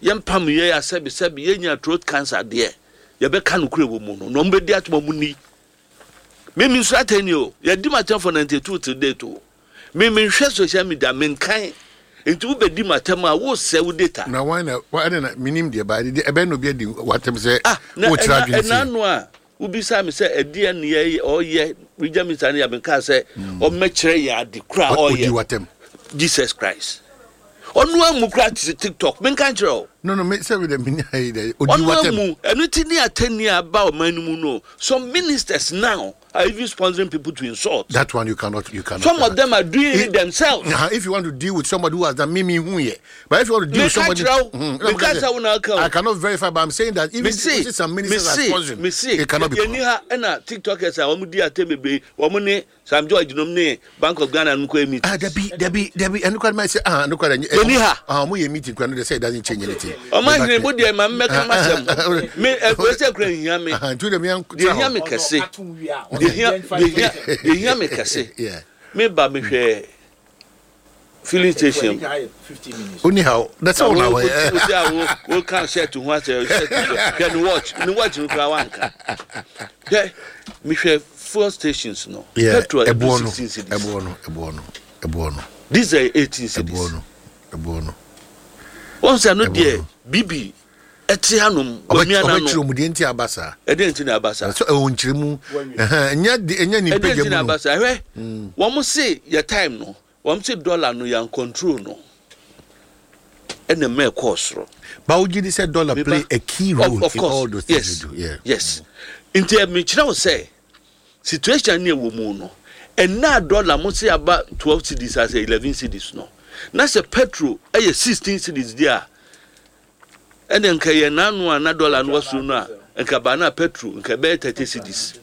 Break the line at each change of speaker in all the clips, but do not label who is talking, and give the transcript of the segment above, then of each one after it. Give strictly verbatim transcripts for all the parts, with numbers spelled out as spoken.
yem pam ye asebi sebi ye nya throat cancer de ye be ka no kure wo mu no no mbe di atoma mu ni me min so atani o ye di ma for ninety-two to date o me min hwe social media men kan enti wo be di ma tem a wo se wo data
na why na why na minim de ba de e be no be di watem se wo tira dwene
na no a wo bi sa me se e de ne ye o ye rija mi sa ne ya ben ka se o me kire ya de kura o ye Jesus Christ onu amu kura TikTok men kan kire
no no me say we the mini ai de
odi watem onu enu ti ni atani aba o man mu no some ministers now are even sponsoring people to insult.
That one you cannot, you cannot.
Some of them are doing it, it themselves.
Uh, if you want to deal with somebody who has done mimi huye, but if you want to deal with somebody, mm, I cannot verify. But I'm saying that even if some ministers are sponsoring, it cannot be.
And TikTokers are omudi ateme omune Sam George nomne Bank of Ghana nko meet.
Ah, there be, there be, there be. And look at my say, ah, look at
Eniha.
Ah, we meeting. When they say it doesn't change anything.
Oh my, we body my make masem. Me, we say kwen hear me.
Ah, to them young.
They hear me kase. They hear, they hear, they hear me kase.
Yeah.
Me ba me share filling station.
Anyhow, that's all now.
We can't share to what can watch. Me watch no kra wanka. Yeah, me share four stations no.
Petrol ebono, ebono, ebono, ebono.
These are eighteen cities.
Ebono, ebono.
Once I know there, Bibi. Eti hanum omiana no
obetru mu de enti abasa
e de enti na abasa
so e wonchiremu eh enya de enya ni pege mu
e de enti na abasa hwe wo mo say your time no wo mo say dollar no yan control no and the make course
but would you say dollar play a key role
of, of
in
course,
all those
yes,
things you do? Yeah.
Yes. Inti me chira wo say situation ne wo mu no and na dollar mo say about twelve cedis as eleven cedis no na say petrol e sixteen cedis there. And then kaya nanu ana dollar no wasu no a enka ba na petrol enka be thirty cedis.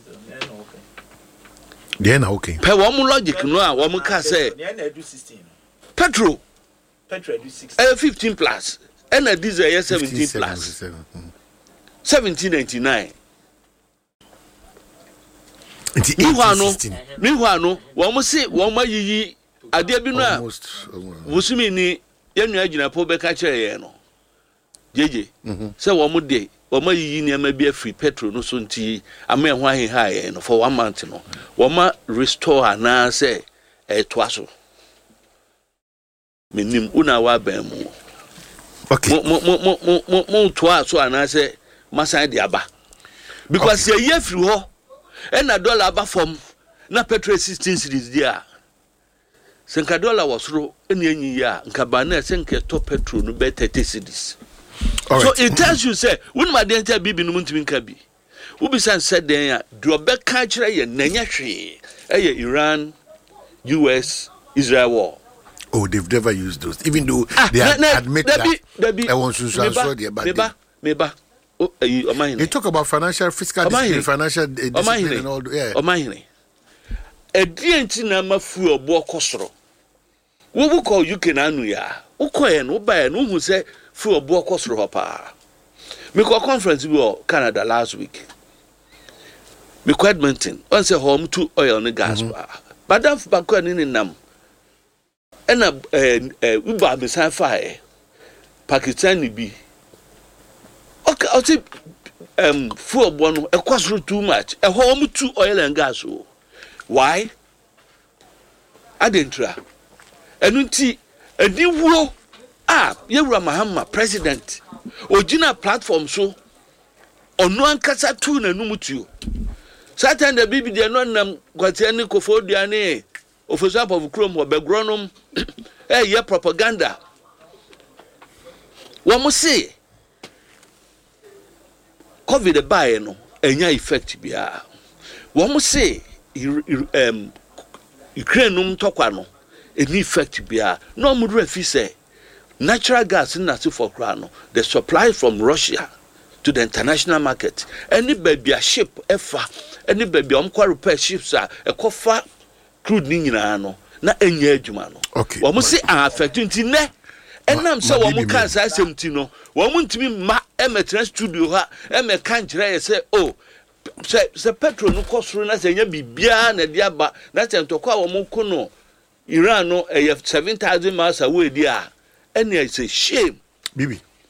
Then okay.
Per one logic no a wo ka say petrol
petrol do sixteen
fifteen plus and a diesel seventeen plus seventeen ninety-nine. Ni hwa no wo mo se wo ma yiyi ade bi no a wosumi ni yenu agina po be ka kire ye no jeje say wo mo de wo ma yiyi ni ama bi afri petrol no so nti ama ehwa he ha ye no for one month no wo ma restore ana say e to aso menim una wa ban mu
okay
mo mo mo mo mo to aso ana say masan de aba because ye ye afri ho and a dollar aba from na petrol sixteen cedis there senka dollar was ro eni enyi ya nka ba na senka to petrol no be thirty cedis. So it tells you say when my denta bibi no muntimi nka bi wo bi san said den ya do be ka kire ye nanya hwe eh Iran U S Israel war.
Oh, they've never used those even though ah, they na, na, admit that I want to so the bad
meba meba oh uh,
they talk about financial fiscal discipline, financial uh, discipline and all yeah
omahine e die nti na mafu obo kosoro wo bu ko U K na anu ya wo ko ye no ba ye no hu se fu obo kosoro ho pa me ko conference bi o Canada last week me ko Edmonton on say home to oil and gas ba badam fu ba ko ni ni nam ena eh eh uba be san fa e Pakistan ni bi okay I say um fu obo no e kosoro too much e home to oil and gas o why adentra enunti eniwuo ah yewura Mahama president ogina platform so onu ankasa tu na numutuo satan da bibi de no nam kwate ne kofodua ne officer of chrome wo background eh ye propaganda wo mo se covid bae no enya effect bia wo mo se um Ukraine num tokwa no any effect bia no mu refi say natural gas na se for kra no the supply from Russia to the international market any baby a ship efa any baby am kwa repair ships a ekofa crude ni nyina no na enya adwuma no wo mo se affect nti ne enam se wo mo kan sa asem no wo mo ntimi ma emetra studio ha eme kan kire ye say oh se se petrol no kosoro na se nya bibia na dia ba na se ntokwa wo mo ko no Iran no eh seven thousand miles away dia and it's a shame
bibi